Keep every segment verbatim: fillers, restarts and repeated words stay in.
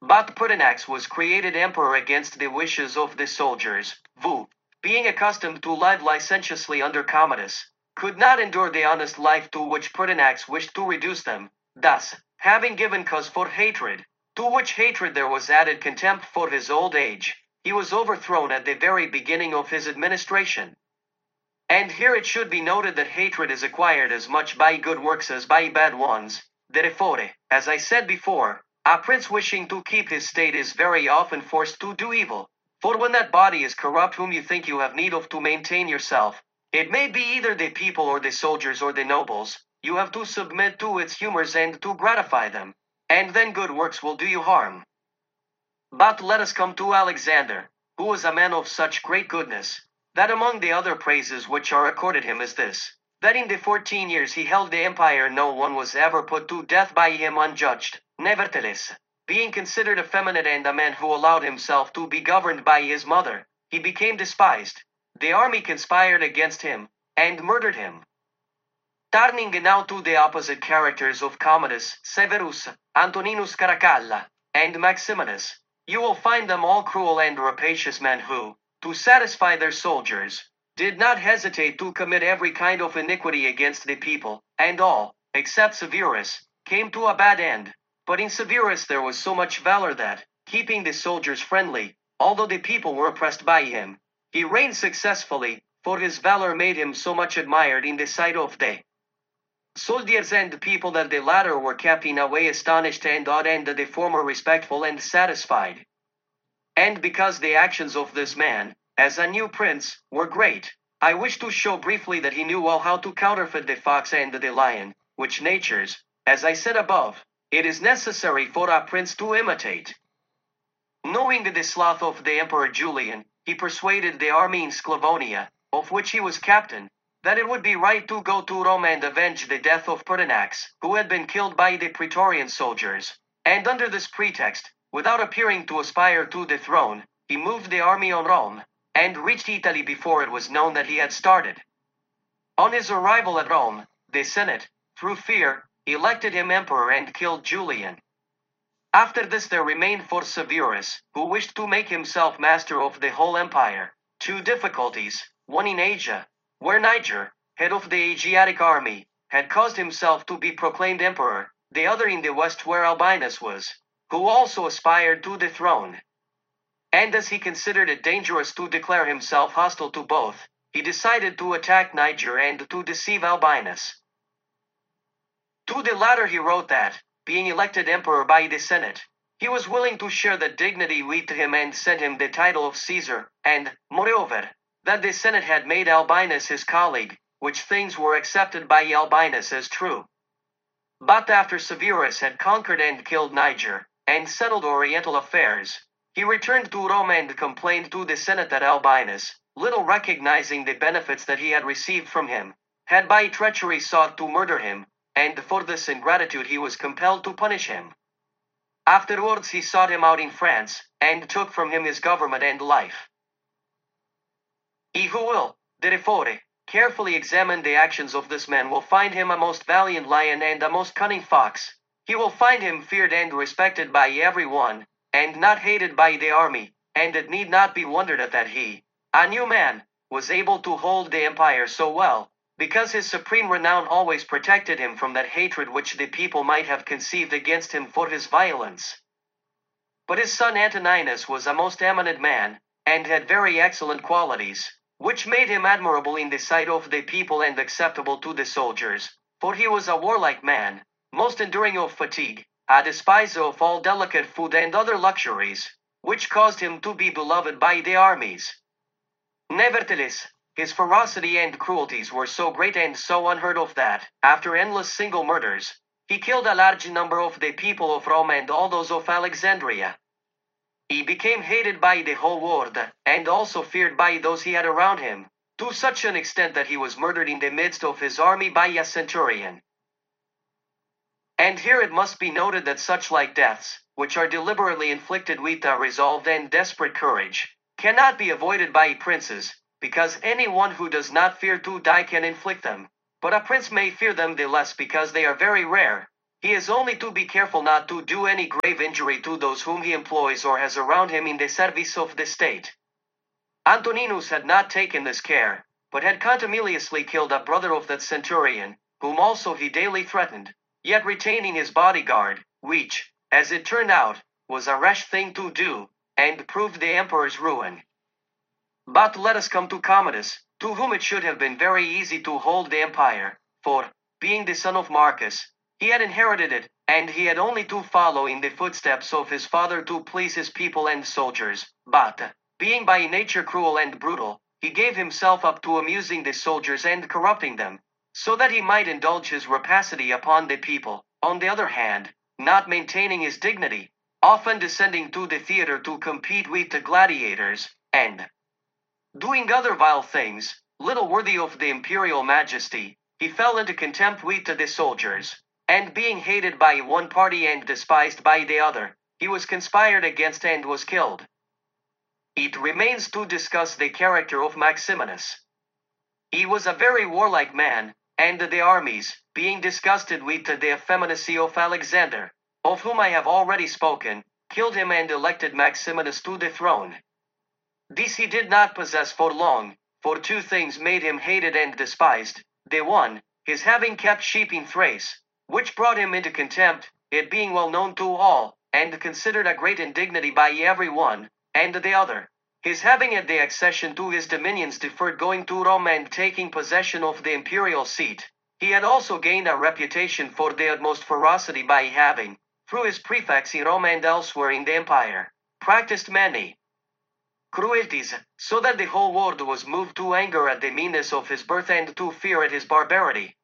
But Pertinax was created emperor against the wishes of the soldiers, who, being accustomed to live licentiously under Commodus, could not endure the honest life to which Pertinax wished to reduce them. Thus, having given cause for hatred, to which hatred there was added contempt for his old age, he was overthrown at the very beginning of his administration. And here it should be noted that hatred is acquired as much by good works as by bad ones. Therefore, as I said before, a prince wishing to keep his state is very often forced to do evil. For when that body is corrupt whom you think you have need of to maintain yourself, it may be either the people or the soldiers or the nobles, you have to submit to its humors and to gratify them, and then good works will do you harm. But let us come to Alexander, who was a man of such great goodness, that among the other praises which are accorded him is this, that in the fourteen years he held the empire no one was ever put to death by him unjudged. Nevertheless, being considered effeminate and a man who allowed himself to be governed by his mother, he became despised. The army conspired against him, and murdered him. Turning now to the opposite characters of Commodus, Severus, Antoninus Caracalla, and Maximinus, you will find them all cruel and rapacious men who, to satisfy their soldiers, did not hesitate to commit every kind of iniquity against the people, and all, except Severus, came to a bad end. But in Severus there was so much valor that, keeping the soldiers friendly, although the people were oppressed by him, he reigned successfully, for his valor made him so much admired in the sight of the soldiers and the people that the latter were kept in a way astonished and awed and the former respectful and satisfied. And because the actions of this man, as a new prince, were great, I wish to show briefly that he knew well how to counterfeit the fox and the lion, which natures, as I said above, it is necessary for a prince to imitate. Knowing the sloth of the Emperor Julian, he persuaded the army in Sclavonia, of which he was captain, that it would be right to go to Rome and avenge the death of Pertinax, who had been killed by the Praetorian soldiers. And under this pretext, without appearing to aspire to the throne, he moved the army on Rome, and reached Italy before it was known that he had started. On his arrival at Rome, the Senate, through fear, elected him emperor and killed Julian. After this there remained for Severus, who wished to make himself master of the whole empire, two difficulties, one in Asia, where Niger, head of the Asiatic army, had caused himself to be proclaimed emperor, the other in the west where Albinus was, who also aspired to the throne. And as he considered it dangerous to declare himself hostile to both, he decided to attack Niger and to deceive Albinus. To the latter he wrote that, being elected emperor by the Senate, he was willing to share the dignity with him and sent him the title of Caesar, and, moreover, that the Senate had made Albinus his colleague, which things were accepted by Albinus as true. But after Severus had conquered and killed Niger, and settled Oriental affairs, he returned to Rome and complained to the Senate that Albinus, little recognizing the benefits that he had received from him, had by treachery sought to murder him, and for this ingratitude he was compelled to punish him. Afterwards he sought him out in France, and took from him his government and life. He who will, therefore, carefully examine the actions of this man will find him a most valiant lion and a most cunning fox. He will find him feared and respected by every one, and not hated by the army, and it need not be wondered at that he, a new man, was able to hold the empire so well, because his supreme renown always protected him from that hatred which the people might have conceived against him for his violence. But his son Antoninus was a most eminent man, and had very excellent qualities, which made him admirable in the sight of the people and acceptable to the soldiers, for he was a warlike man, most enduring of fatigue, a despiser of all delicate food and other luxuries, which caused him to be beloved by the armies. Nevertheless, his ferocity and cruelties were so great and so unheard of that, after endless single murders, he killed a large number of the people of Rome and all those of Alexandria. He became hated by the whole world, and also feared by those he had around him, to such an extent that he was murdered in the midst of his army by a centurion. And here it must be noted that such like deaths, which are deliberately inflicted with a resolved and desperate courage, cannot be avoided by princes, because anyone who does not fear to die can inflict them, but a prince may fear them the less because they are very rare. He is only to be careful not to do any grave injury to those whom he employs or has around him in the service of the state. Antoninus had not taken this care, but had contumeliously killed a brother of that centurion, whom also he daily threatened, yet retaining his bodyguard, which, as it turned out, was a rash thing to do, and proved the emperor's ruin. But let us come to Commodus, to whom it should have been very easy to hold the empire, for, being the son of Marcus, he had inherited it, and he had only to follow in the footsteps of his father to please his people and soldiers. But, being by nature cruel and brutal, he gave himself up to amusing the soldiers and corrupting them, so that he might indulge his rapacity upon the people. On the other hand, not maintaining his dignity, often descending to the theater to compete with the gladiators, and doing other vile things, little worthy of the imperial majesty, he fell into contempt with the soldiers, and being hated by one party and despised by the other, he was conspired against and was killed. It remains to discuss the character of Maximinus. He was a very warlike man, and the armies, being disgusted with the effeminacy of Alexander, of whom I have already spoken, killed him and elected Maximinus to the throne. This he did not possess for long, for two things made him hated and despised. The one, his having kept sheep in Thrace, which brought him into contempt, it being well known to all, and considered a great indignity by every one, and the other, his having at the accession to his dominions deferred going to Rome and taking possession of the imperial seat. He had also gained a reputation for the utmost ferocity by having, through his prefects in Rome and elsewhere in the empire, practiced many cruelties, so that the whole world was moved to anger at the meanness of his birth and to fear at his barbarity.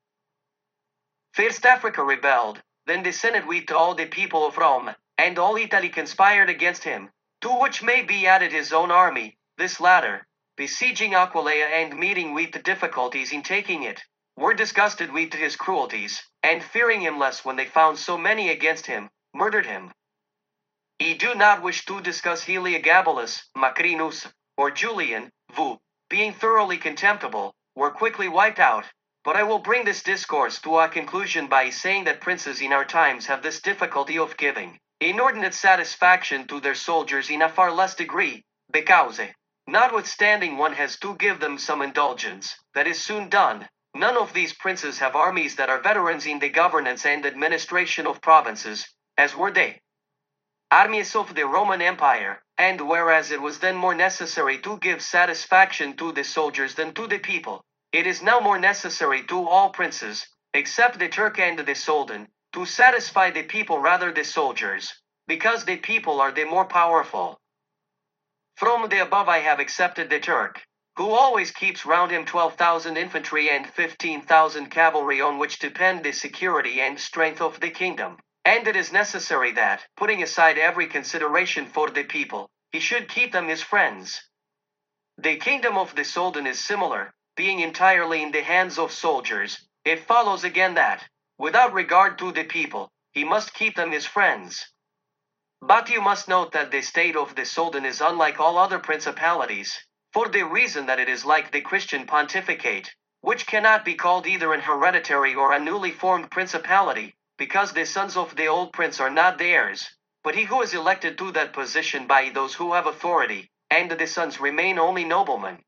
First Africa rebelled, then the Senate with all the people of Rome, and all Italy conspired against him, to which may be added his own army. This latter, besieging Aquileia and meeting with difficulties in taking it, were disgusted with his cruelties, and fearing him less when they found so many against him, murdered him. I do not wish to discuss Heliogabalus, Macrinus, or Julian, who, being thoroughly contemptible, were quickly wiped out, but I will bring this discourse to a conclusion by saying that princes in our times have this difficulty of giving inordinate satisfaction to their soldiers in a far less degree, because, notwithstanding one has to give them some indulgence, that is soon done. None of these princes have armies that are veterans in the governance and administration of provinces, as were they. Armies of the Roman Empire, and whereas it was then more necessary to give satisfaction to the soldiers than to the people, it is now more necessary to all princes, except the Turk and the Soldan, to satisfy the people rather the soldiers, because the people are the more powerful. From the above I have accepted the Turk, who always keeps round him twelve thousand infantry and fifteen thousand cavalry on which depend the security and strength of the kingdom. And it is necessary that, putting aside every consideration for the people, he should keep them his friends. The kingdom of the Soldan is similar, being entirely in the hands of soldiers. It follows again that, without regard to the people, he must keep them his friends. But you must note that the state of the Soldan is unlike all other principalities, for the reason that it is like the Christian pontificate, which cannot be called either an hereditary or a newly formed principality, because the sons of the old prince are not theirs, but he who is elected to that position by those who have authority, and the sons remain only noblemen.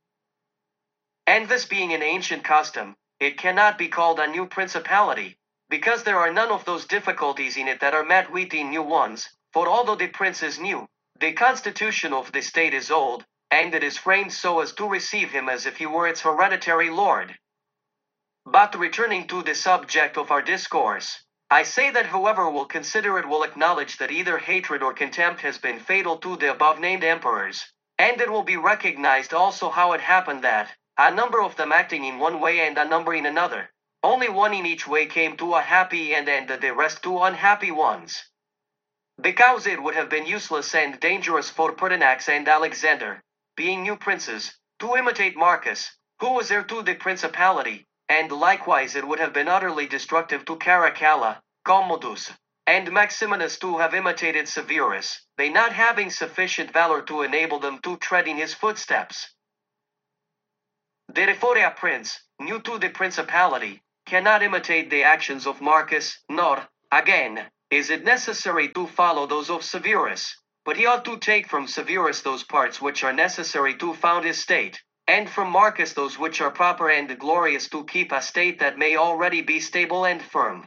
And this being an ancient custom, it cannot be called a new principality, because there are none of those difficulties in it that are met with in new ones, for although the prince is new, the constitution of the state is old, and it is framed so as to receive him as if he were its hereditary lord. But returning to the subject of our discourse, I say that whoever will consider it will acknowledge that either hatred or contempt has been fatal to the above-named emperors, and it will be recognized also how it happened that, a number of them acting in one way and a number in another, only one in each way came to a happy end and the rest to unhappy ones. Because it would have been useless and dangerous for Pertinax and Alexander, being new princes, to imitate Marcus, who was heir to the principality, and likewise it would have been utterly destructive to Caracalla, Commodus, and Maximinus to have imitated Severus, they not having sufficient valor to enable them to tread in his footsteps. The Reforia prince, new to the principality, cannot imitate the actions of Marcus, nor, again, is it necessary to follow those of Severus, but he ought to take from Severus those parts which are necessary to found his state, and from Marcus those which are proper and glorious to keep a state that may already be stable and firm.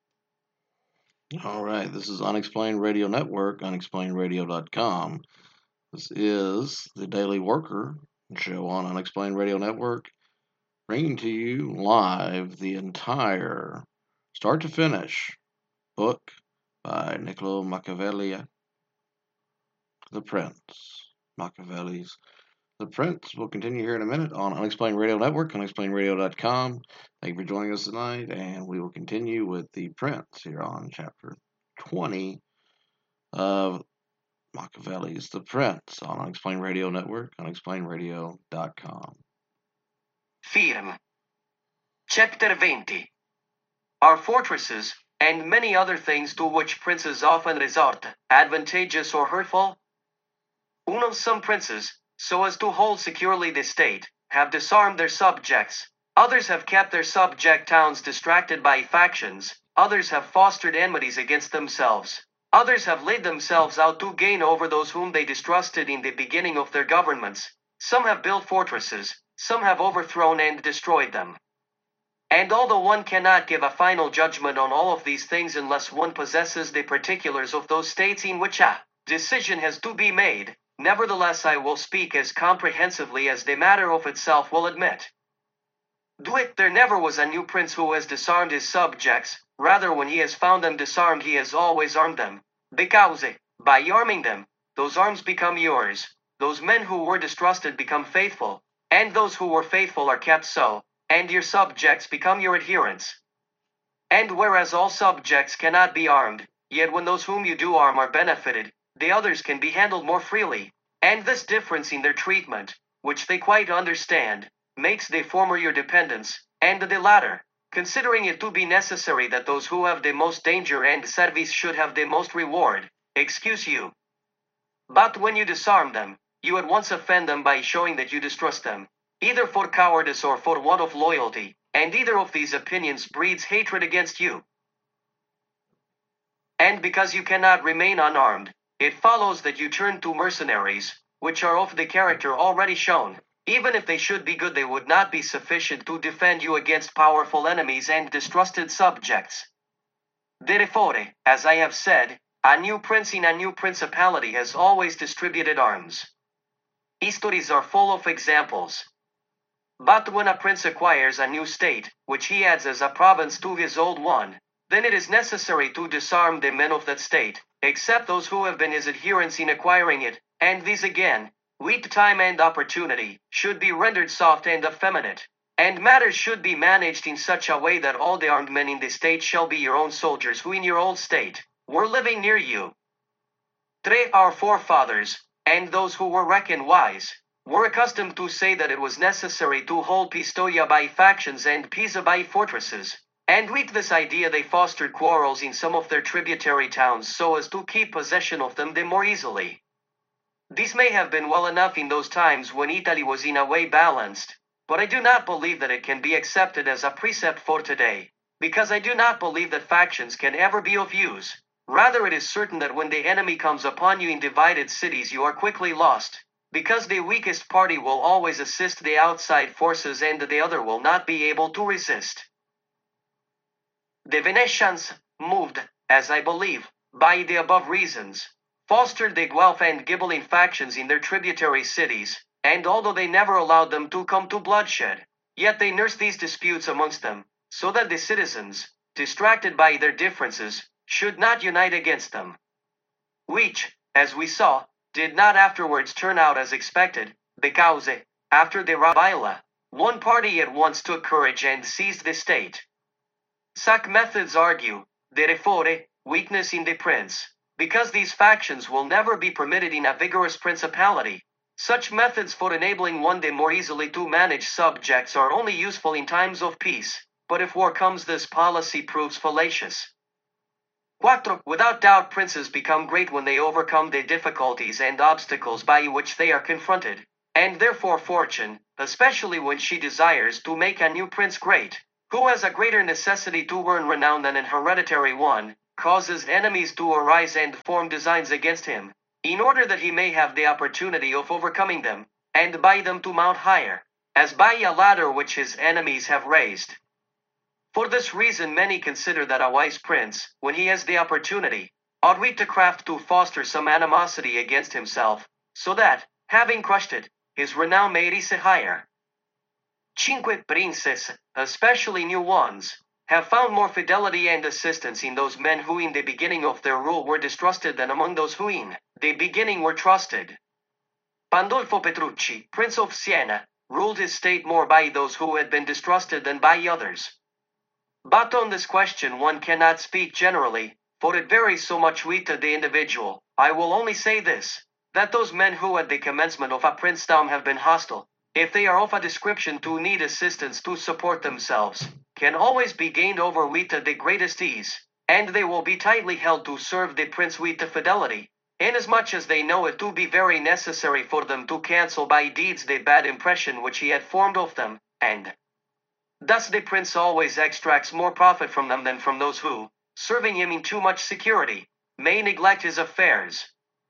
All right, this is Unexplained Radio Network, unexplained radio dot com. This is the Daily Worker show on Unexplained Radio Network, bringing to you live the entire, start to finish, book by Niccolo Machiavelli, The Prince. Machiavelli's The Prince will continue here in a minute on Unexplained Radio Network, unexplained radio dot com. Thank you for joining us tonight, and we will continue with The Prince here on chapter twenty of Machiavelli's The Prince on Unexplained Radio Network, unexplained radio dot com. Firm. Chapter twenty. Are fortresses, and many other things to which princes often resort, advantageous or hurtful? One of some princes, so as to hold securely the state, have disarmed their subjects. Others have kept their subject towns distracted by factions. Others have fostered enmities against themselves. Others have laid themselves out to gain over those whom they distrusted in the beginning of their governments. Some have built fortresses, some have overthrown and destroyed them. And although one cannot give a final judgment on all of these things unless one possesses the particulars of those states in which a decision has to be made, nevertheless I will speak as comprehensively as the matter of itself will admit. Do it, there never was a new prince who has disarmed his subjects. Rather, when he has found them disarmed, he has always armed them. Because, by arming them, those arms become yours. Those men who were distrusted become faithful, and those who were faithful are kept so, and your subjects become your adherents. And whereas all subjects cannot be armed, yet when those whom you do arm are benefited, the others can be handled more freely. And this difference in their treatment, which they quite understand, makes the former your dependents, and the latter, considering it to be necessary that those who have the most danger and service should have the most reward, excuse you. But when you disarm them, you at once offend them by showing that you distrust them, either for cowardice or for want of loyalty, and either of these opinions breeds hatred against you. And because you cannot remain unarmed, it follows that you turn to mercenaries, which are of the character already shown. Even if they should be good, they would not be sufficient to defend you against powerful enemies and distrusted subjects. Therefore, as I have said, a new prince in a new principality has always distributed arms. Histories are full of examples. But when a prince acquires a new state, which he adds as a province to his old one, then it is necessary to disarm the men of that state, except those who have been his adherents in acquiring it, and these again, with time and opportunity, should be rendered soft and effeminate, and matters should be managed in such a way that all the armed men in the state shall be your own soldiers who in your old state were living near you. Three, our forefathers, and those who were reckoned wise, were accustomed to say that it was necessary to hold Pistoia by factions and Pisa by fortresses, and with this idea they fostered quarrels in some of their tributary towns so as to keep possession of them the more easily. This may have been well enough in those times when Italy was in a way balanced, but I do not believe that it can be accepted as a precept for today, because I do not believe that factions can ever be of use. Rather, it is certain that when the enemy comes upon you in divided cities, you are quickly lost, because the weakest party will always assist the outside forces and the other will not be able to resist. The Venetians, moved, as I believe, by the above reasons, fostered the Guelph and Ghibelline factions in their tributary cities, and although they never allowed them to come to bloodshed, yet they nursed these disputes amongst them, so that the citizens, distracted by their differences, should not unite against them. Which, as we saw, did not afterwards turn out as expected, because, after the Rabaila, one party at once took courage and seized the state. Such methods argue, therefore, weakness in the prince, because these factions will never be permitted in a vigorous principality. Such methods for enabling one the more easily to manage subjects are only useful in times of peace, but if war comes this policy proves fallacious. Quattro, without doubt princes become great when they overcome the difficulties and obstacles by which they are confronted, and therefore fortune, especially when she desires to make a new prince great, who has a greater necessity to earn renown than an hereditary one, causes enemies to arise and form designs against him, in order that he may have the opportunity of overcoming them, and by them to mount higher, as by a ladder which his enemies have raised. For this reason many consider that a wise prince, when he has the opportunity, ought we to craft to foster some animosity against himself, so that, having crushed it, his renown may rise higher. Cinque princes, especially new ones, have found more fidelity and assistance in those men who in the beginning of their rule were distrusted than among those who in the beginning were trusted. Pandolfo Petrucci, Prince of Siena, ruled his state more by those who had been distrusted than by others. But on this question one cannot speak generally, for it varies so much with the individual. I will only say this, that those men who at the commencement of a princedom have been hostile, if they are of a description to need assistance to support themselves, can always be gained over with the greatest ease, and they will be tightly held to serve the prince with fidelity, inasmuch as they know it to be very necessary for them to cancel by deeds the bad impression which he had formed of them, and thus the prince always extracts more profit from them than from those who, serving him in too much security, may neglect his affairs.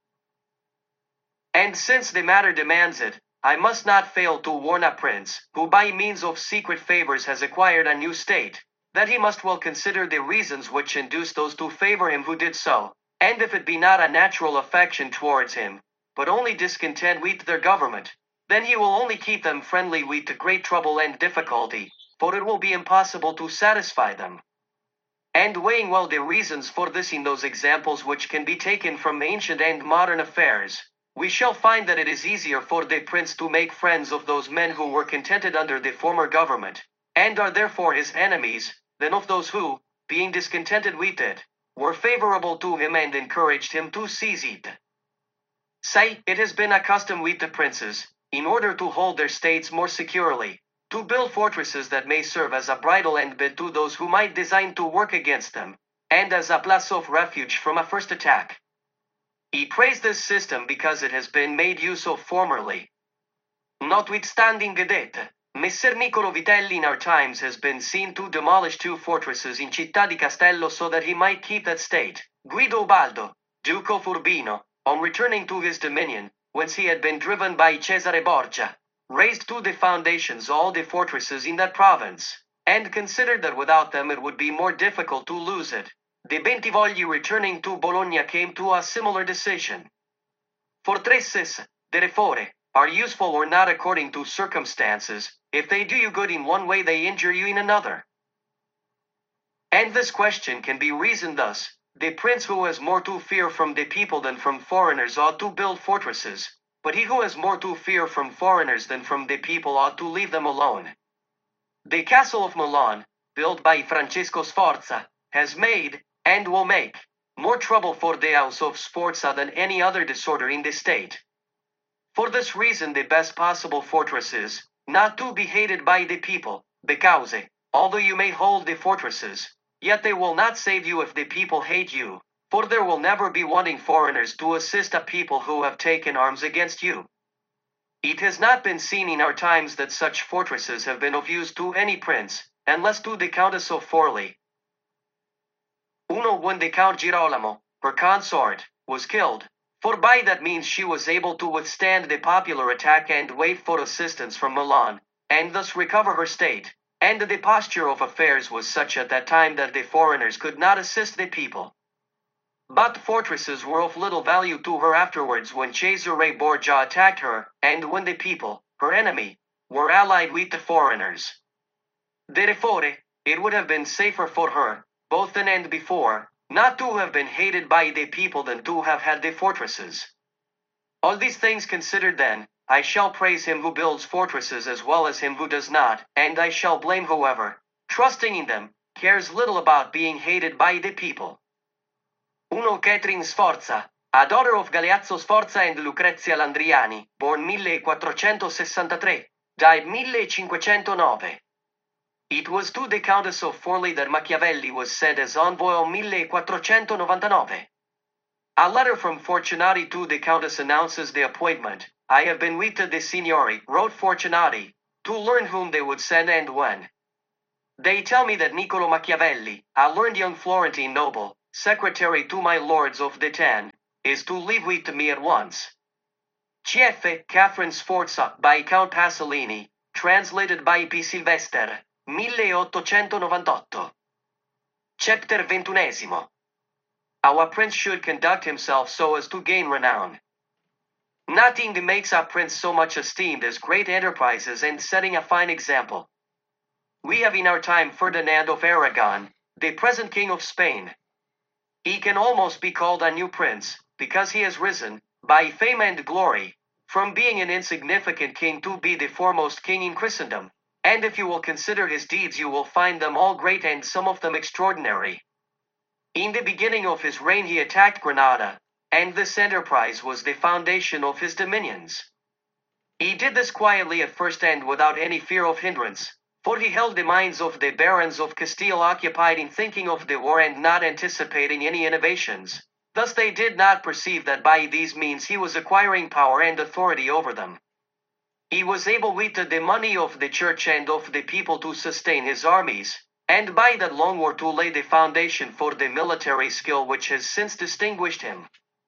And since the matter demands it, I must not fail to warn a prince, who by means of secret favors has acquired a new state, that he must well consider the reasons which induced those to favor him who did so, and if it be not a natural affection towards him, but only discontent with their government, then he will only keep them friendly with great trouble and difficulty, for it will be impossible to satisfy them. And weighing well the reasons for this in those examples which can be taken from ancient and modern affairs, we shall find that it is easier for the prince to make friends of those men who were contented under the former government, and are therefore his enemies, than of those who, being discontented with it, were favorable to him and encouraged him to seize it. Say, it has been a custom with the princes, in order to hold their states more securely, to build fortresses that may serve as a bridle and bit to those who might design to work against them, and as a place of refuge from a first attack. He praised this system because it has been made use of formerly. Notwithstanding that, Messer Niccolo Vitelli in our times has been seen to demolish two fortresses in Città di Castello so that he might keep that state. Guido Ubaldo, Duke of Urbino, on returning to his dominion, whence he had been driven by Cesare Borgia, raised to the foundations all the fortresses in that province, and considered that without them it would be more difficult to lose it. The Bentivogli returning to Bologna came to a similar decision. Fortresses, therefore, are useful or not according to circumstances. If they do you good in one way, they injure you in another. And this question can be reasoned thus. The prince who has more to fear from the people than from foreigners ought to build fortresses, but he who has more to fear from foreigners than from the people ought to leave them alone. The castle of Milan, built by Francesco Sforza, has made, and will make, more trouble for the house of Sforza than any other disorder in the state. For this reason the best possible fortress is, not to be hated by the people, because, although you may hold the fortresses, yet they will not save you if the people hate you, for there will never be wanting foreigners to assist a people who have taken arms against you. It has not been seen in our times that such fortresses have been of use to any prince, unless to the Countess of Forli. Uno when the Count Girolamo, her consort, was killed, for by that means she was able to withstand the popular attack and wait for assistance from Milan, and thus recover her state, and the posture of affairs was such at that time that the foreigners could not assist the people. But fortresses were of little value to her afterwards when Cesare Borgia attacked her, and when the people, her enemy, were allied with the foreigners. Therefore, it would have been safer for her, both then and before, not to have been hated by the people than to have had the fortresses. All these things considered then, I shall praise him who builds fortresses as well as him who does not, and I shall blame whoever, trusting in them, cares little about being hated by the people. Uno Catherine Sforza, a daughter of Galeazzo Sforza and Lucrezia Landriani, born millequattrocentosessantatré, died millecinquecentonove. It was to the Countess of Forli that Machiavelli was sent as envoy in millequattrocentonovantanove. A letter from Fortunati to the Countess announces the appointment. I have been with the Signori, wrote Fortunati, to learn whom they would send and when. They tell me that Niccolo Machiavelli, a learned young Florentine noble, secretary to my lords of the Ten, is to leave with me at once. C F. Catherine Sforza by Count Pasolini, translated by P. Sylvester, milleottocentonovantotto. Chapter ventunesimo. Our prince should conduct himself so as to gain renown. Nothing makes a prince so much esteemed as great enterprises and setting a fine example. We have in our time Ferdinand of Aragon, the present king of Spain. He can almost be called a new prince, because he has risen, by fame and glory, from being an insignificant king to be the foremost king in Christendom, and if you will consider his deeds you will find them all great and some of them extraordinary. In the beginning of his reign he attacked Granada, and this enterprise was the foundation of his dominions. He did this quietly at first and without any fear of hindrance, for he held the minds of the barons of Castile occupied in thinking of the war and not anticipating any innovations. Thus they did not perceive that by these means he was acquiring power and authority over them. He was able with the money of the church and of the people to sustain his armies, and by that long war to lay the foundation for the military skill which has since distinguished him.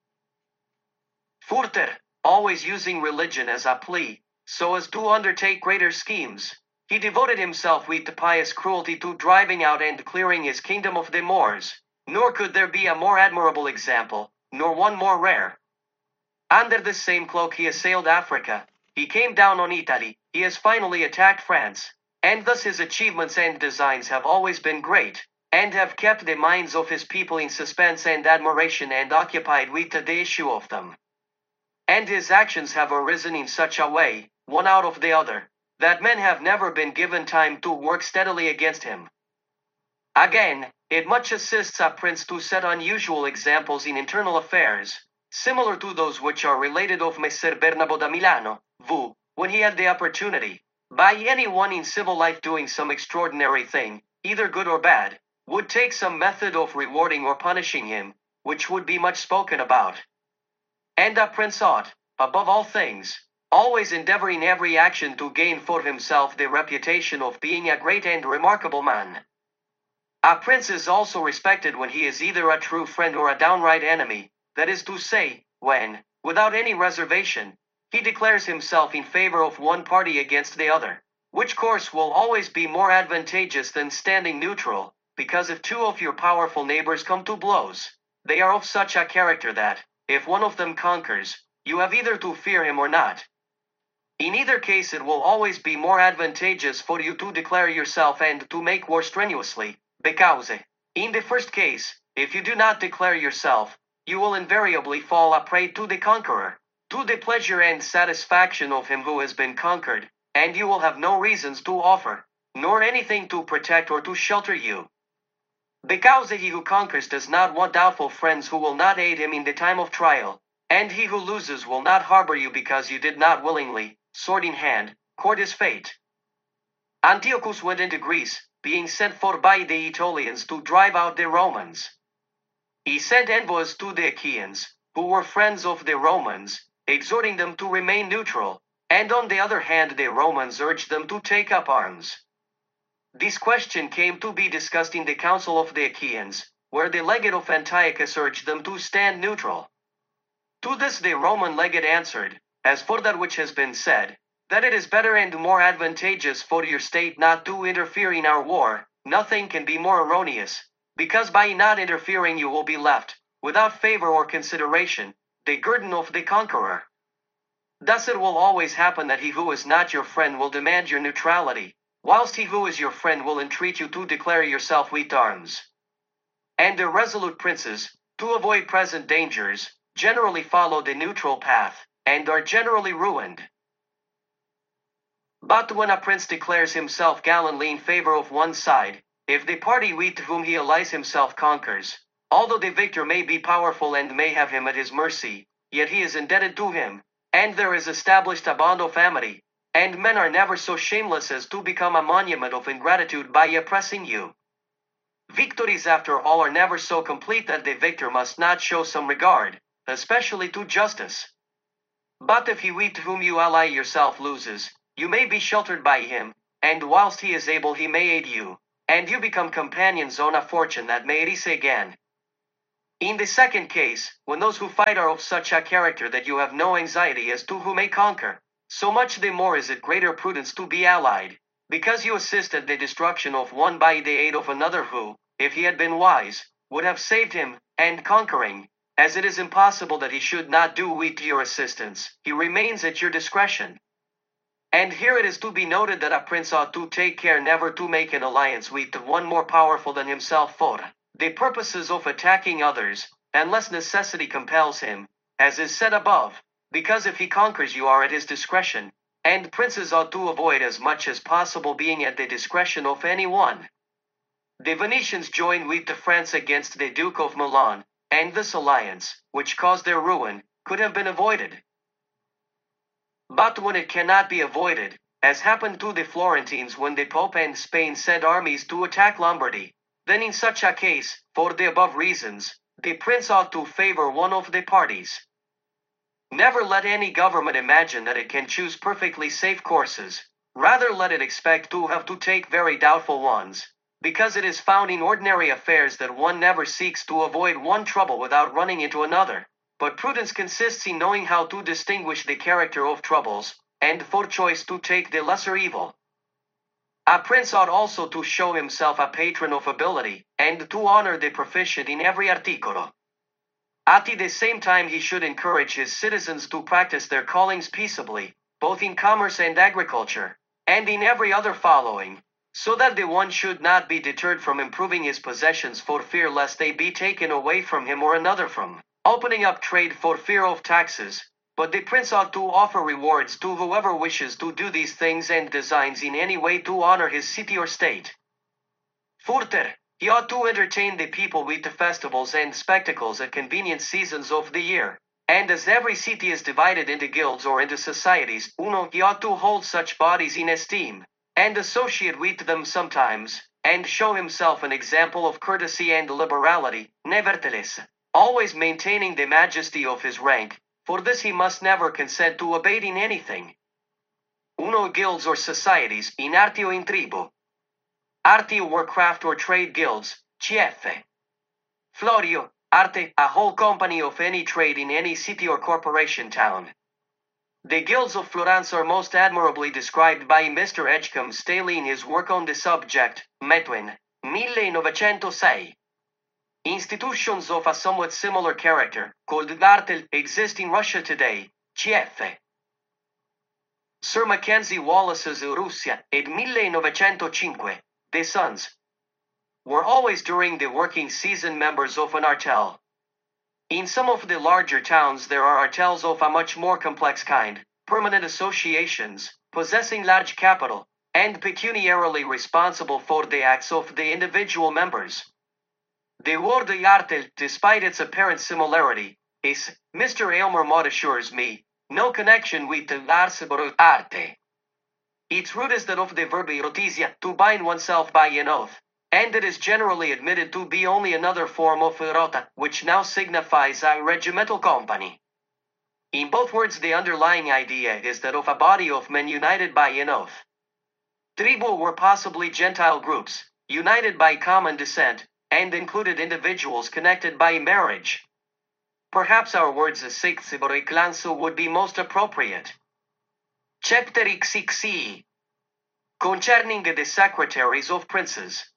Further, always using religion as a plea, so as to undertake greater schemes, he devoted himself with pious cruelty to driving out and clearing his kingdom of the Moors, nor could there be a more admirable example, nor one more rare. Under this same cloak he assailed Africa, he came down on Italy, he has finally attacked France, and thus his achievements and designs have always been great, and have kept the minds of his people in suspense and admiration and occupied with the issue of them. And his actions have arisen in such a way, one out of the other, that men have never been given time to work steadily against him. Again, it much assists a prince to set unusual examples in internal affairs, similar to those which are related of Messer Bernabo da Milano, who, when he had the opportunity, by any one in civil life doing some extraordinary thing, either good or bad, would take some method of rewarding or punishing him, which would be much spoken about. And a prince ought, above all things, always endeavor in every action to gain for himself the reputation of being a great and remarkable man. A prince is also respected when he is either a true friend or a downright enemy, that is to say, when, without any reservation, he declares himself in favor of one party against the other, which course will always be more advantageous than standing neutral, because if two of your powerful neighbors come to blows, they are of such a character that, if one of them conquers, you have either to fear him or not. In either case it will always be more advantageous for you to declare yourself and to make war strenuously, because, in the first case, if you do not declare yourself, you will invariably fall a prey to the conqueror, to the pleasure and satisfaction of him who has been conquered, and you will have no reasons to offer, nor anything to protect or to shelter you. Because he who conquers does not want doubtful friends who will not aid him in the time of trial, and he who loses will not harbor you because you did not willingly, sword in hand, court his fate. Antiochus went into Greece, being sent for by the Aetolians to drive out the Romans. He sent envoys to the Achaeans, who were friends of the Romans, exhorting them to remain neutral, and on the other hand the Romans urged them to take up arms. This question came to be discussed in the council of the Achaeans, where the legate of Antiochus urged them to stand neutral. To this the Roman legate answered, as for that which has been said, that it is better and more advantageous for your state not to interfere in our war, nothing can be more erroneous, because by not interfering you will be left, without favor or consideration, the guerdon of the conqueror. Thus it will always happen that he who is not your friend will demand your neutrality, whilst he who is your friend will entreat you to declare yourself with arms. And the resolute princes, to avoid present dangers, generally follow the neutral path, and are generally ruined. But when a prince declares himself gallantly in favor of one side, if the party with whom he allies himself conquers, although the victor may be powerful and may have him at his mercy, yet he is indebted to him, and there is established a bond of amity, and men are never so shameless as to become a monument of ingratitude by oppressing you. Victories after all are never so complete that the victor must not show some regard, especially to justice. But if he with whom you ally yourself loses, you may be sheltered by him, and whilst he is able he may aid you, and you become companions on a fortune that may rise again. In the second case, when those who fight are of such a character that you have no anxiety as to who may conquer, so much the more is it greater prudence to be allied, because you assist at the destruction of one by the aid of another who, if he had been wise, would have saved him, and conquering, as it is impossible that he should not do with your assistance, he remains at your discretion. And here it is to be noted that a prince ought to take care never to make an alliance with one more powerful than himself for the purposes of attacking others, unless necessity compels him, as is said above, because if he conquers you are at his discretion, and princes ought to avoid as much as possible being at the discretion of any one. The Venetians joined with the France against the Duke of Milan, and this alliance, which caused their ruin, could have been avoided. But when it cannot be avoided, as happened to the Florentines when the Pope and Spain sent armies to attack Lombardy, then in such a case, for the above reasons, the prince ought to favor one of the parties. Never let any government imagine that it can choose perfectly safe courses, rather let it expect to have to take very doubtful ones, because it is found in ordinary affairs that one never seeks to avoid one trouble without running into another. But prudence consists in knowing how to distinguish the character of troubles, and for choice to take the lesser evil. A prince ought also to show himself a patron of ability, and to honor the proficient in every articolo. At the same time he should encourage his citizens to practice their callings peaceably, both in commerce and agriculture, and in every other following, so that the one should not be deterred from improving his possessions for fear lest they be taken away from him or another from opening up trade for fear of taxes, but the prince ought to offer rewards to whoever wishes to do these things and designs in any way to honor his city or state. Further, he ought to entertain the people with the festivals and spectacles at convenient seasons of the year, and as every city is divided into guilds or into societies, uno, he ought to hold such bodies in esteem, and associate with them sometimes, and show himself an example of courtesy and liberality, nevertheless, always maintaining the majesty of his rank. For this he must never consent to abate in anything. Uno, guilds or societies, in arti o in tribu. Arti or craft or trade guilds, C F. Florio, arte, a whole company of any trade in any city or corporation town. The guilds of Florence are most admirably described by Mister Edgecombe Staley in his work on the subject, Metwin, nineteen oh six. Institutions of a somewhat similar character, called Gartel, exist in Russia today, C F. Sir Mackenzie Wallace's Russia, ed nineteen oh five, the sons, were always during the working season members of an artel. In some of the larger towns there are artels of a much more complex kind, permanent associations, possessing large capital, and pecuniarily responsible for the acts of the individual members. The word artel, despite its apparent similarity, is, Mister Aylmer Mott assures me, no connection with the ars arte. Its root is that of the verb erotisia, to bind oneself by an oath, and it is generally admitted to be only another form of erota, which now signifies a regimental company. In both words the underlying idea is that of a body of men united by an oath. Tribu were possibly Gentile groups, united by common descent, and included individuals connected by marriage. Perhaps our words sixibore clanso would be most appropriate. Chapter xxi. Concerning the secretaries of princes.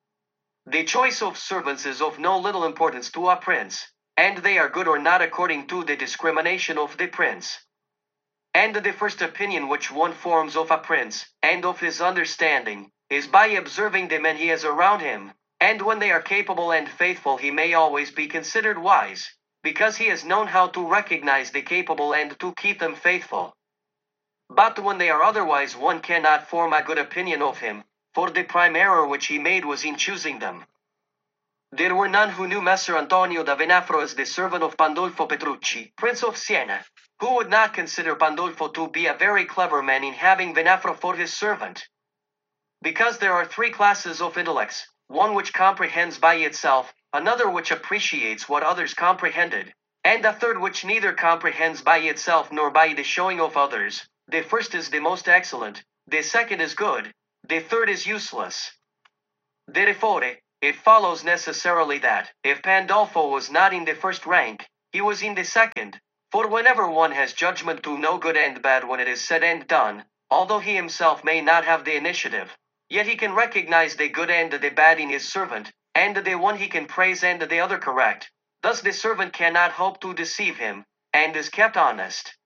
The choice of servants is of no little importance to a prince, and they are good or not according to the discrimination of the prince. And the first opinion which one forms of a prince, and of his understanding, is by observing the men he has around him, and when they are capable and faithful he may always be considered wise, because he has known how to recognize the capable and to keep them faithful. But when they are otherwise one cannot form a good opinion of him, for the prime error which he made was in choosing them. There were none who knew Messer Antonio da Venafro as the servant of Pandolfo Petrucci, Prince of Siena, who would not consider Pandolfo to be a very clever man in having Venafro for his servant. Because there are three classes of intellects, one which comprehends by itself, another which appreciates what others comprehended, and a third which neither comprehends by itself nor by the showing of others. The first is the most excellent, the second is good, the third is useless. Therefore, it follows necessarily that, if Pandolfo was not in the first rank, he was in the second. For whenever one has judgment to know good and bad when it is said and done, although he himself may not have the initiative, yet he can recognize the good and the bad in his servant, and the one he can praise and the other correct. Thus the servant cannot hope to deceive him, and is kept honest.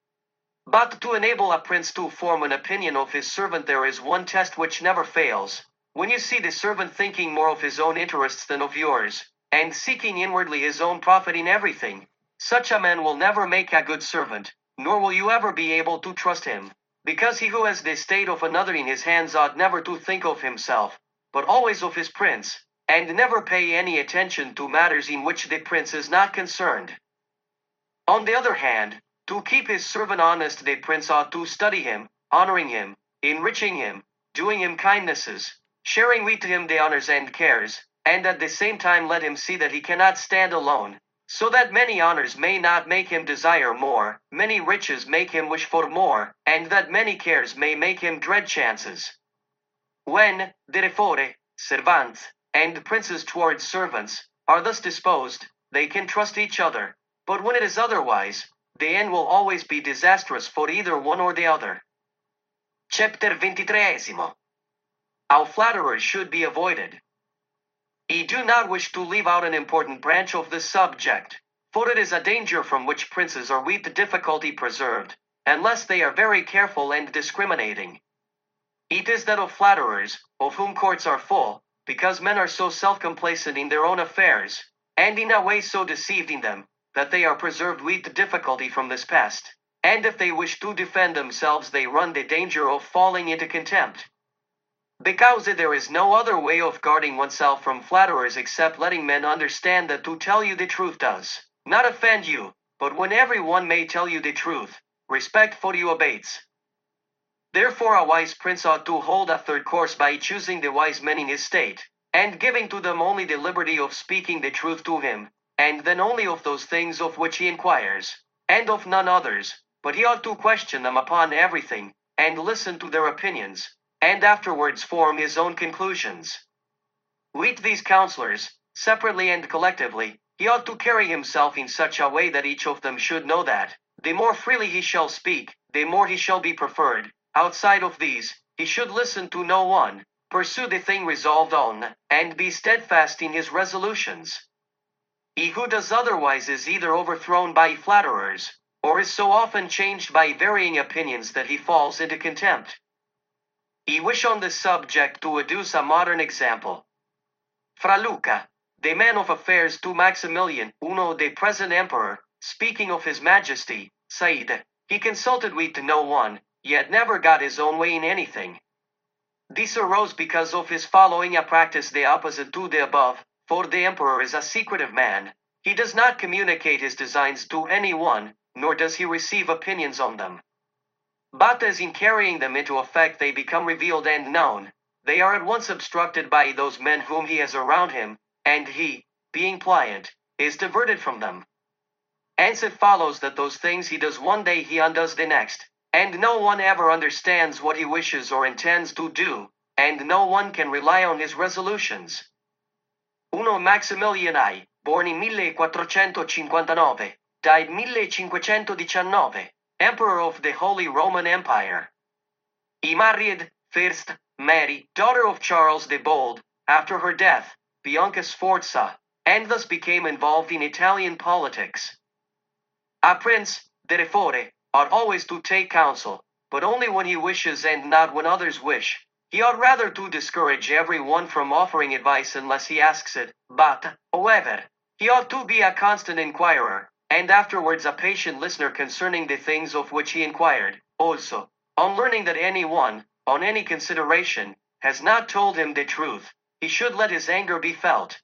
But to enable a prince to form an opinion of his servant there is one test which never fails. When you see the servant thinking more of his own interests than of yours, and seeking inwardly his own profit in everything, such a man will never make a good servant, nor will you ever be able to trust him. Because he who has the state of another in his hands ought never to think of himself, but always of his prince, and never pay any attention to matters in which the prince is not concerned. On the other hand, to keep his servant honest, the prince ought to study him, honoring him, enriching him, doing him kindnesses, sharing with him the honors and cares, and at the same time let him see that he cannot stand alone, so that many honors may not make him desire more, many riches make him wish for more, and that many cares may make him dread chances. When, therefore, servants, and princes towards servants, are thus disposed, they can trust each other, but when it is otherwise, the end will always be disastrous for either one or the other. Chapter ventitreesimo. How flatterers should be avoided. I do not wish to leave out an important branch of this subject, for it is a danger from which princes are with difficulty preserved, unless they are very careful and discriminating. It is that of flatterers, of whom courts are full, because men are so self-complacent in their own affairs, and in a way so deceived in them, that they are preserved with difficulty from this pest, and if they wish to defend themselves they run the danger of falling into contempt. Because there is no other way of guarding oneself from flatterers except letting men understand that to tell you the truth does not offend you, but when every one may tell you the truth, respect for you abates. Therefore a wise prince ought to hold a third course by choosing the wise men in his state, and giving to them only the liberty of speaking the truth to him, and then only of those things of which he inquires, and of none others, but he ought to question them upon everything, and listen to their opinions, and afterwards form his own conclusions. With these counselors, separately and collectively, he ought to carry himself in such a way that each of them should know that, the more freely he shall speak, the more he shall be preferred. Outside of these, he should listen to no one, pursue the thing resolved on, and be steadfast in his resolutions. He who does otherwise is either overthrown by flatterers, or is so often changed by varying opinions that he falls into contempt. I wish on this subject to adduce a modern example. Fra Luca, the man of affairs to Maximilian, Uno the present emperor, speaking of his majesty, said, he consulted with no one, yet never got his own way in anything. This arose because of his following a practice the opposite to the above, for the emperor is a secretive man. He does not communicate his designs to any one, nor does he receive opinions on them. But as in carrying them into effect they become revealed and known, they are at once obstructed by those men whom he has around him, and he, being pliant, is diverted from them. Hence it follows that those things he does one day he undoes the next, and no one ever understands what he wishes or intends to do, and no one can rely on his resolutions. Uno Maximiliani, born in millequattrocentocinquantanove, died millecinquecentodiciannove, Emperor of the Holy Roman Empire. He married, first, Mary, daughter of Charles the Bold, after her death, Bianca Sforza, and thus became involved in Italian politics. A prince, therefore, ought always to take counsel, but only when he wishes and not when others wish. He ought rather to discourage every one from offering advice unless he asks it, but, however, he ought to be a constant inquirer, and afterwards a patient listener concerning the things of which he inquired. Also, on learning that any one, on any consideration, has not told him the truth, he should let his anger be felt.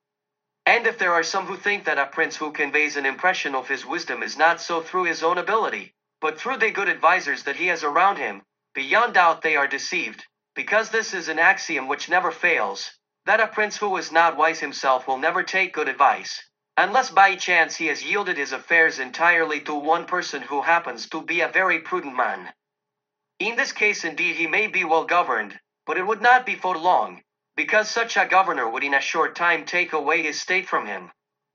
And if there are some who think that a prince who conveys an impression of his wisdom is not so through his own ability, but through the good advisers that he has around him, beyond doubt they are deceived, because this is an axiom which never fails, that a prince who is not wise himself will never take good advice, unless by chance he has yielded his affairs entirely to one person who happens to be a very prudent man. In this case indeed he may be well governed, but it would not be for long. because such a governor would in a short time take away his state from him.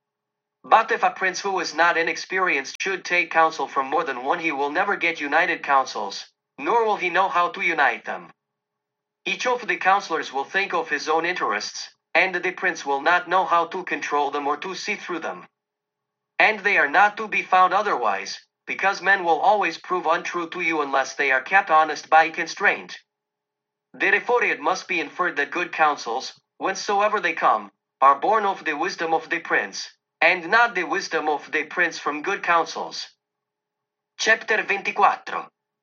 But if a prince who is not inexperienced should take counsel from more than one, he will never get united counsels, nor will he know how to unite them. Each of the counselors will think of his own interests, and the prince will not know how to control them or to see through them. And they are not to be found otherwise, because men will always prove untrue to you unless they are kept honest by constraint. Therefore it must be inferred that good counsels, whencesoever they come, are born of the wisdom of the prince, and not the wisdom of the prince from good counsels. Chapter twenty-four.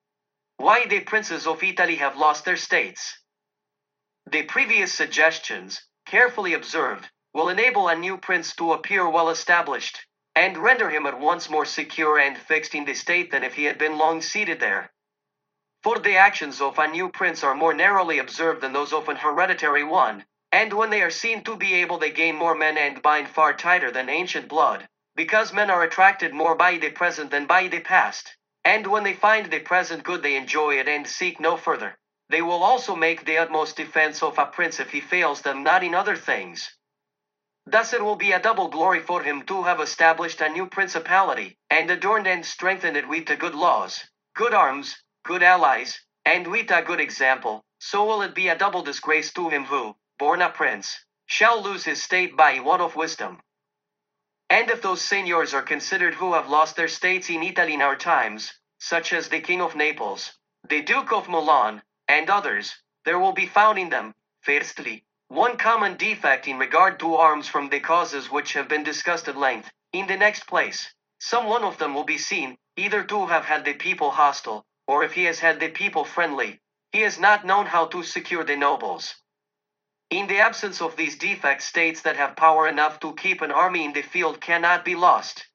Why the princes of Italy have lost their states. The previous suggestions, carefully observed, will enable a new prince to appear well established, and render him at once more secure and fixed in the state than if he had been long seated there. For the actions of a new prince are more narrowly observed than those of an hereditary one, and when they are seen to be able they gain more men and bind far tighter than ancient blood, because men are attracted more by the present than by the past, and when they find the present good they enjoy it and seek no further. They will also make the utmost defense of a prince if he fails them not in other things. Thus it will be a double glory for him to have established a new principality, and adorned and strengthened it with the good laws, good arms, good allies, and with a good example. So will it be a double disgrace to him who, born a prince, shall lose his state by want of wisdom. And if those seigneurs are considered who have lost their states in Italy in our times, such as the King of Naples, the Duke of Milan, and others, there will be found in them, firstly, one common defect in regard to arms from the causes which have been discussed at length. In the next place, some one of them will be seen, either to have had the people hostile, or if he has had the people friendly, he has not known how to secure the nobles. In the absence of these defects, states that have power enough to keep an army in the field cannot be lost.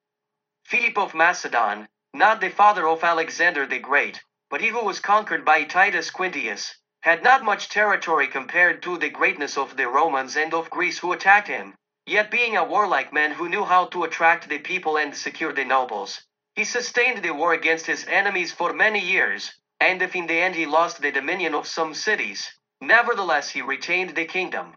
Philip of Macedon, not the father of Alexander the Great, but he who was conquered by Titus Quintius, had not much territory compared to the greatness of the Romans and of Greece who attacked him. Yet being a warlike man who knew how to attract the people and secure the nobles, he sustained the war against his enemies for many years, and if in the end he lost the dominion of some cities, nevertheless he retained the kingdom.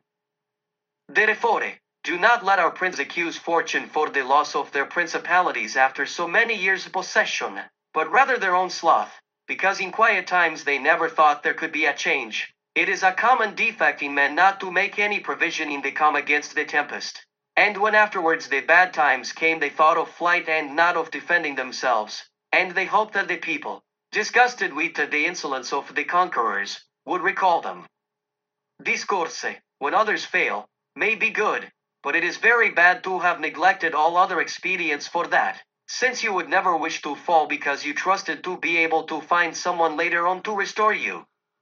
Therefore, do not let our princes accuse fortune for the loss of their principalities after so many years' possession, but rather their own sloth, because in quiet times they never thought there could be a change. It is a common defect in men not to make any provision in the calm against the tempest, and when afterwards the bad times came they thought of flight and not of defending themselves, and they hoped that the people, disgusted with the insolence of the conquerors, would recall them. Discourse, when others fail, may be good, but it is very bad to have neglected all other expedients for that, since you would never wish to fall because you trusted to be able to find someone later on to restore you.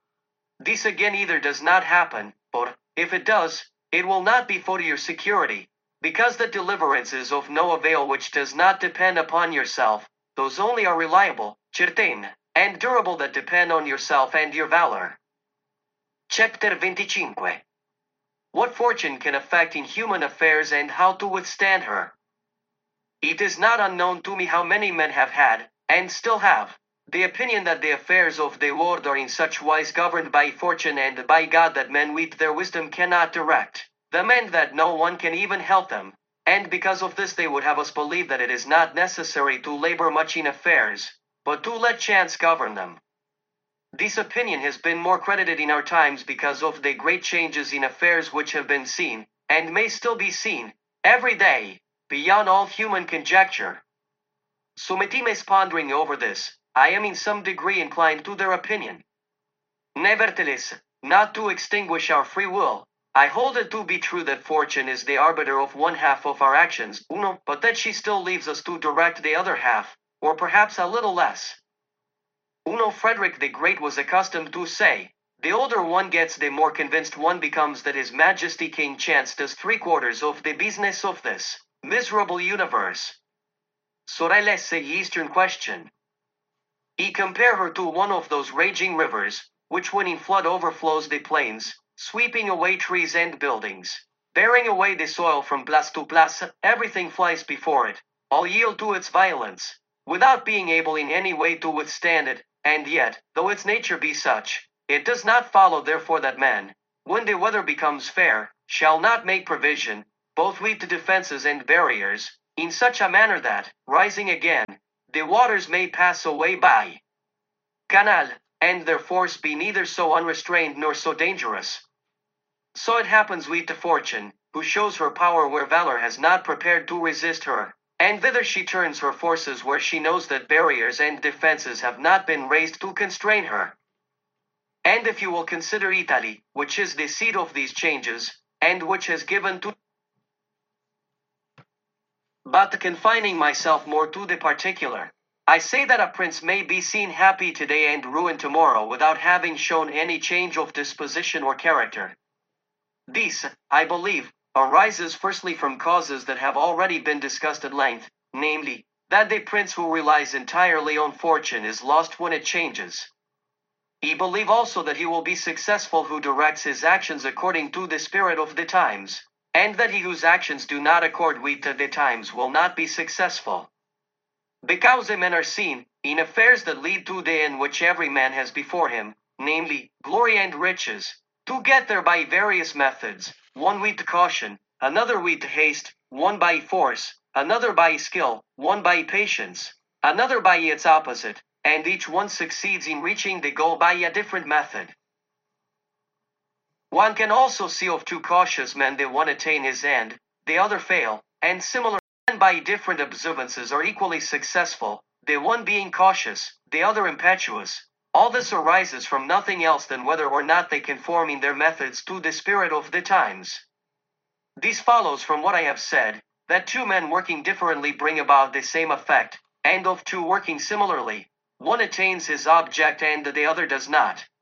This again either does not happen, or, if it does, it will not be for your security, because the deliverance is of no avail which does not depend upon yourself. Those only are reliable, certain, and durable that depend on yourself and your valor. Chapter twenty-five. What fortune can affect in human affairs and how to withstand her. It is not unknown to me how many men have had, and still have, the opinion that the affairs of the world are in such wise governed by fortune and by God that men with their wisdom cannot direct them and that no one can even help them, and because of this they would have us believe that it is not necessary to labor much in affairs, but to let chance govern them. This opinion has been more credited in our times because of the great changes in affairs which have been seen, and may still be seen, every day, beyond all human conjecture. So Metimes pondering over this, I am in some degree inclined to their opinion. Nevertheless, not to extinguish our free will, I hold it to be true that fortune is the arbiter of one half of our actions, uno, but that she still leaves us to direct the other half, or perhaps a little less. Uno Frederick the Great was accustomed to say, the older one gets the more convinced one becomes that His Majesty King Chance does three quarters of the business of this miserable universe. Sorelles the Eastern question. He compared her to one of those raging rivers, which when in flood overflows the plains, sweeping away trees and buildings, bearing away the soil from place to place, everything flies before it, all yield to its violence, without being able in any way to withstand it, and yet, though its nature be such, it does not follow therefore that man, when the weather becomes fair, shall not make provision, both with the defenses and barriers, in such a manner that, rising again, the waters may pass away by canal, and their force be neither so unrestrained nor so dangerous. So it happens with the fortune, who shows her power where valor has not prepared to resist her, and thither she turns her forces where she knows that barriers and defenses have not been raised to constrain her. And if you will consider Italy, which is the seat of these changes, and which has given to but confining myself more to the particular, I say that a prince may be seen happy today and ruined tomorrow without having shown any change of disposition or character. This, I believe, arises firstly from causes that have already been discussed at length, namely, that the prince who relies entirely on fortune is lost when it changes. I believe also that he will be successful who directs his actions according to the spirit of the times, and that he whose actions do not accord with the times will not be successful. Because the men are seen, in affairs that lead to the end which every man has before him, namely, glory and riches, to get there by various methods, one with caution, another with haste, one by force, another by skill, one by patience, another by its opposite, and each one succeeds in reaching the goal by a different method. One can also see of two cautious men the one attain his end, the other fail, and similar men by different observances are equally successful, the one being cautious, the other impetuous. All this arises from nothing else than whether or not they conform in their methods to the spirit of the times. This follows from what I have said, that two men working differently bring about the same effect, and of two working similarly, one attains his object and the other does not.